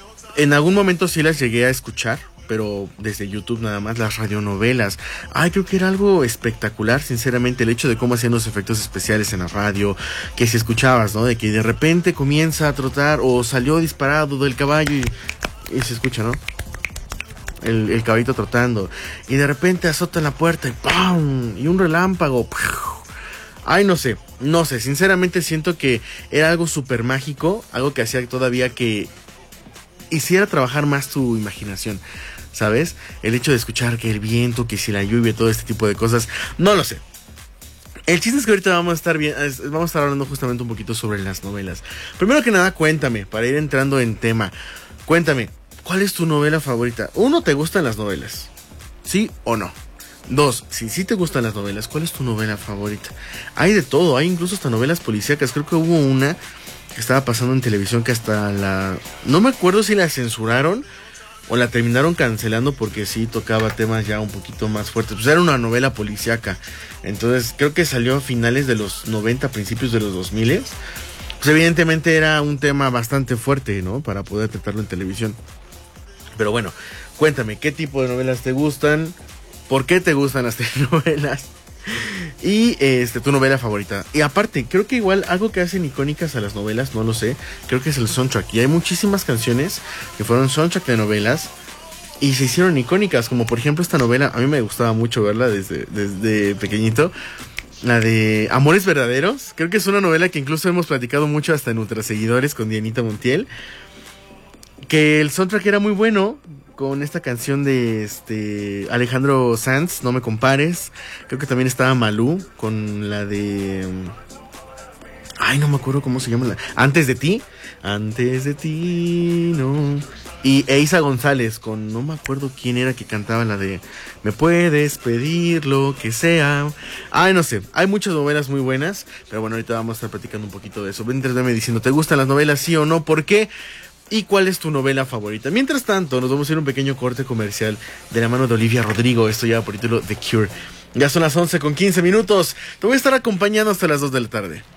En algún momento sí las llegué a escuchar, pero desde YouTube nada más, las radionovelas. Ay, creo que era algo espectacular, sinceramente, el hecho de cómo hacían los efectos especiales en la radio, que si escuchabas, ¿no? De que de repente comienza a trotar o salió disparado del caballo y se escucha, ¿no? El caballito trotando. Y de repente azota la puerta y ¡pum! Y un relámpago. Ay, no sé, sinceramente siento que era algo súper mágico, algo que hacía todavía que hiciera trabajar más tu imaginación, ¿sabes? El hecho de escuchar que el viento, que si la lluvia, todo este tipo de cosas, no lo sé. El chiste es que ahorita vamos a estar hablando justamente un poquito sobre las novelas. Primero que nada, cuéntame, para ir entrando en tema, cuéntame, ¿cuál es tu novela favorita? Uno, ¿te gustan las novelas? ¿Sí o no? Dos, si sí te gustan las novelas, ¿cuál es tu novela favorita? Hay de todo, hay incluso hasta novelas policíacas. Creo que hubo una que estaba pasando en televisión que hasta no me acuerdo si la censuraron o la terminaron cancelando porque sí tocaba temas ya un poquito más fuertes. Pues era una novela policíaca. Entonces creo que salió a finales de los 90, principios de los 2000. Pues evidentemente era un tema bastante fuerte, ¿no? Para poder tratarlo en televisión. Pero bueno, cuéntame, ¿qué tipo de novelas te gustan? ¿Por qué te gustan las telenovelas? Y tu novela favorita. Y aparte, creo que igual algo que hacen icónicas a las novelas, no lo sé, creo que es el soundtrack. Y hay muchísimas canciones que fueron soundtrack de novelas y se hicieron icónicas. Como por ejemplo esta novela, a mí me gustaba mucho verla desde pequeñito. La de Amores Verdaderos. Creo que es una novela que incluso hemos platicado mucho hasta en Ultra Seguidores con Dianita Montiel. Que el soundtrack era muy bueno, con esta canción de Alejandro Sanz, No me compares. Creo que también estaba Malú con la de... Ay, no me acuerdo cómo se llama. Antes de ti, no. Y Eiza González con... No me acuerdo quién era que cantaba la de... Me puedes pedir lo que sea. Ay, no sé. Hay muchas novelas muy buenas. Pero bueno, ahorita vamos a estar platicando un poquito de eso. Mientras me diciendo, ¿te gustan las novelas, sí o no? ¿Por qué? ¿Y cuál es tu novela favorita? Mientras tanto, nos vamos a ir a un pequeño corte comercial de la mano de Olivia Rodrigo. Esto ya por título The Cure. Ya son las 11:15. Te voy a estar acompañando hasta las 2 de la tarde.